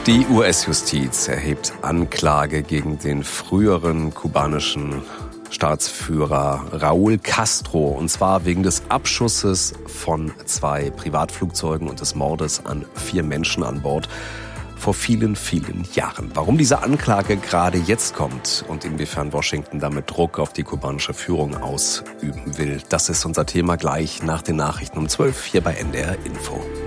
Die US-Justiz erhebt Anklage gegen den früheren kubanischen Staatsführer Raúl Castro, und zwar wegen des Abschusses von 2 Privatflugzeugen und des Mordes an 4 Menschen an Bord vor vielen, vielen Jahren. Warum diese Anklage gerade jetzt kommt und inwiefern Washington damit Druck auf die kubanische Führung ausüben will, das ist unser Thema gleich nach den Nachrichten um 12 hier bei NDR Info.